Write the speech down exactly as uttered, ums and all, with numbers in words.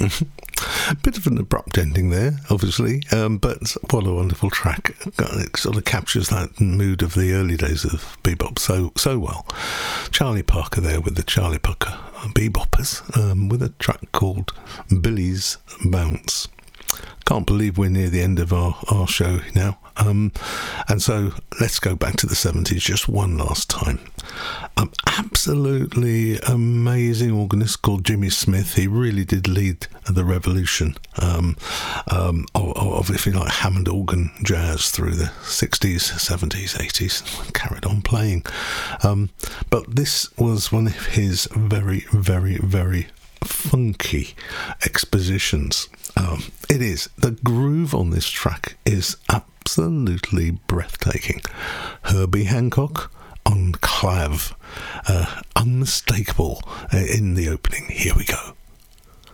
Bit of an abrupt ending there, obviously, um, but what a wonderful track. It sort of captures that mood of the early days of bebop so so well. Charlie Parker there with the Charlie Parker Beboppers, um, with a track called Billy's Bounce. Can't believe we're near the end of our, our show now. Um, and so let's go back to the seventies just one last time. Um, absolutely amazing organist called Jimmy Smith. He really did lead the revolution um, um, of, of, if you like, Hammond organ jazz through the sixties, seventies, eighties. Carried on playing. Um, but this was one of his very, very, very funky expositions. Um, it is. The groove on this track is absolutely breathtaking. Herbie Hancock on clav, uh, unmistakable uh, in the opening. Here we go.